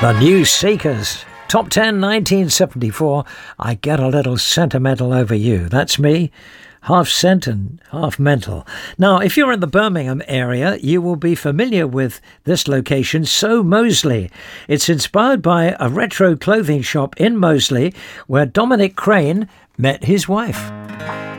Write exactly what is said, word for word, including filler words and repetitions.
The New Seekers. Top ten, nineteen seventy-four. I Get a Little Sentimental Over You. That's me. Half sent and half mental. Now, if you're in the Birmingham area, you will be familiar with this location, So Mosley. It's inspired by a retro clothing shop in Mosley where Dominic Crane met his wife.